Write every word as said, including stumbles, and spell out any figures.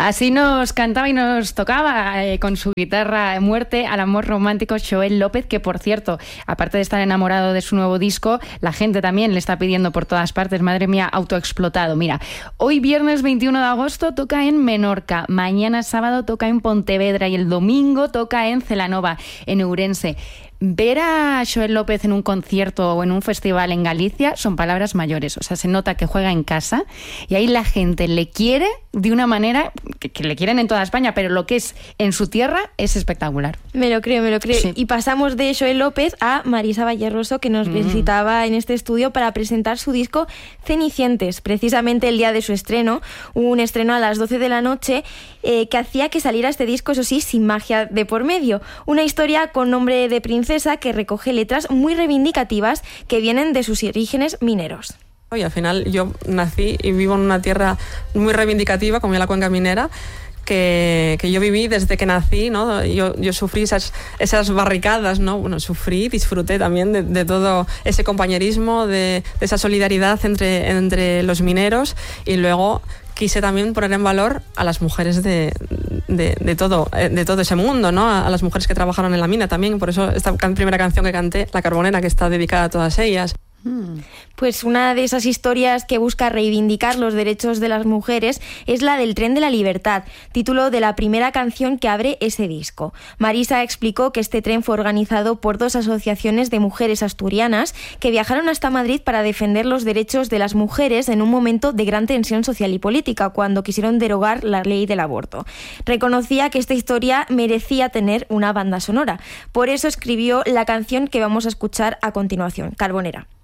Así nos cantaba y nos tocaba eh, con su guitarra Muerte al amor romántico Xoel López, que por cierto, aparte de estar enamorado de su nuevo disco, la gente también le está pidiendo por todas partes, madre mía, autoexplotado. Mira, hoy viernes veintiuno de agosto toca en Menorca, mañana sábado toca en Pontevedra y el domingo toca en Celanova, en Ourense. Ver a Xoel López en un concierto o en un festival en Galicia son palabras mayores, o sea, se nota que juega en casa y ahí la gente le quiere de una manera que, que le quieren en toda España, pero lo que es en su tierra es espectacular. Me lo creo, me lo creo. Sí. Y pasamos de Xoel López a Marisa Valleroso, que nos mm. visitaba en este estudio para presentar su disco Cenicientes, precisamente el día de su estreno, un estreno a las doce de la noche eh, que hacía que saliera este disco, eso sí, sin magia de por medio. Una historia con nombre de princesa que recoge letras muy reivindicativas que vienen de sus orígenes mineros. Y al final yo nací y vivo en una tierra muy reivindicativa como es la cuenca minera, que, que yo viví desde que nací, ¿no? Yo, yo sufrí esas, esas barricadas, ¿no? Bueno, sufrí, disfruté también de, de todo ese compañerismo, de, de esa solidaridad entre, entre los mineros, y luego quise también poner en valor a las mujeres de, de, de, todo, de todo ese mundo, ¿no? A las mujeres que trabajaron en la mina también. Por eso esta primera canción que canté, La Carbonera, que está dedicada a todas ellas. Pues una de esas historias que busca reivindicar los derechos de las mujeres es la del Tren de la Libertad, título de la primera canción que abre ese disco. Marisa explicó que este tren fue organizado por dos asociaciones de mujeres asturianas que viajaron hasta Madrid para defender los derechos de las mujeres en un momento de gran tensión social y política, cuando quisieron derogar la ley del aborto. Reconocía que esta historia merecía tener una banda sonora. Por eso escribió la canción que vamos a escuchar a continuación, Carbonera.